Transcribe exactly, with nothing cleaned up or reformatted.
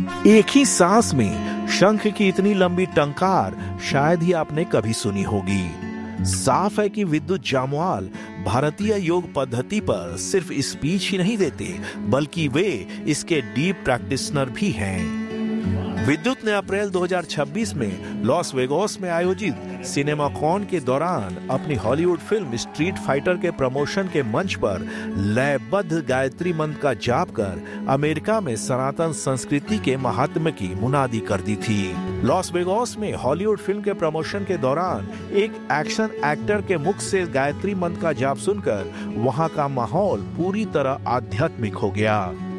एक ही सांस में शंख की इतनी लंबी टंकार शायद ही आपने कभी सुनी होगी। साफ है कि विद्युत जामवाल भारतीय योग पद्धति पर सिर्फ स्पीच ही नहीं देते, बल्कि वे इसके डीप प्रैक्टिशनर भी हैं। विद्युत ने अप्रैल दो हज़ार छब्बीस में लॉस वेगास में आयोजित सिनेमाकॉन के दौरान अपनी हॉलीवुड फिल्म स्ट्रीट फाइटर के प्रमोशन के मंच पर लयबद्ध गायत्री मंत्र का जाप कर अमेरिका में सनातन संस्कृति के महात्म्य की मुनादी कर दी थी। लॉस वेगास में हॉलीवुड फिल्म के प्रमोशन के दौरान एक एक्शन एक्टर के मुख से गायत्री मंत्र का जाप सुनकर वहां का माहौल पूरी तरह आध्यात्मिक हो गया।